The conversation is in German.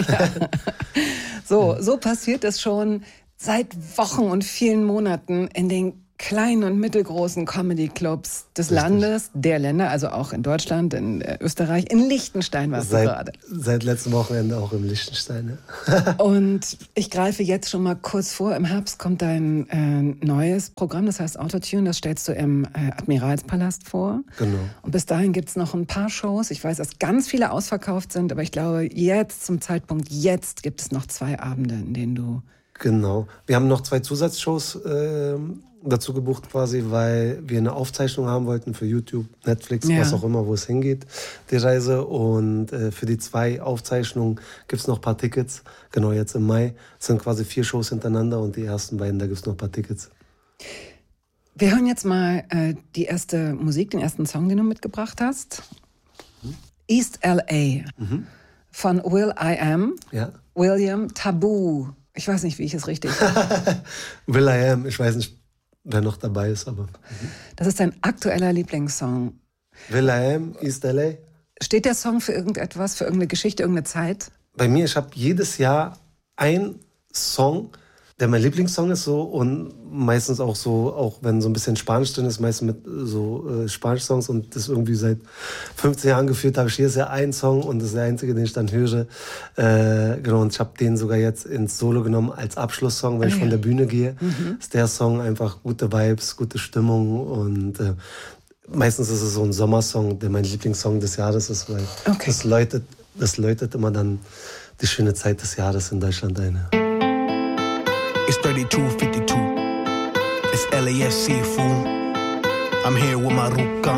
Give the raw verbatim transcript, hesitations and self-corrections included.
Ja. So, so passiert es schon seit Wochen und vielen Monaten in den kleinen und mittelgroßen Comedy-Clubs des Richtig. Landes, der Länder, also auch in Deutschland, in Österreich, in Liechtenstein warst seit, du gerade. Seit letztem Wochenende auch im Liechtenstein. Ja. Und ich greife jetzt schon mal kurz vor, im Herbst kommt dein äh, neues Programm, das heißt Autotune, das stellst du im äh, Admiralspalast vor. Genau. Und bis dahin gibt es noch ein paar Shows. Ich weiß, dass ganz viele ausverkauft sind, aber ich glaube, jetzt zum Zeitpunkt, jetzt gibt es noch zwei Abende, in denen du... Genau. Wir haben noch zwei Zusatzshows äh, dazu gebucht quasi, weil wir eine Aufzeichnung haben wollten für YouTube, Netflix, ja. was auch immer, wo es hingeht, die Reise. Und äh, für die zwei Aufzeichnungen gibt es noch ein paar Tickets. Genau, jetzt im Mai. Es sind quasi vier Shows hintereinander und die ersten beiden, da gibt es noch ein paar Tickets. Wir hören jetzt mal äh, die erste Musik, den ersten Song, den du mitgebracht hast. Mhm. East L A mhm. von Will I Am, ja. William Taboo. Ich weiß nicht, wie ich es richtig sage. Will I Am, ich weiß nicht, wer noch dabei ist, aber... Mhm. Das ist dein aktueller Lieblingssong. Will I Am, East L A. Steht der Song für irgendetwas, für irgendeine Geschichte, irgendeine Zeit? Bei mir, ich habe jedes Jahr einen Song, der mein Lieblingssong ist, so, und meistens auch so, auch wenn so ein bisschen Spanisch drin ist, meistens mit so äh, Spanisch-Songs, und das irgendwie seit fünfzehn Jahren geführt habe ich jedes Jahr einen Song und das ist der einzige, den ich dann höre. Äh, genau, und ich habe den sogar jetzt ins Solo genommen als Abschlusssong, wenn oh, ich von ja. der Bühne gehe. Mhm. Ist der Song einfach gute Vibes, gute Stimmung und äh, meistens ist es so ein Sommersong, der mein Lieblingssong des Jahres ist, weil okay. das läutet, das läutet immer dann die schöne Zeit des Jahres in Deutschland ein. It's thirty-two fifty-two. It's L A S C, fool. I'm here with my Ruka.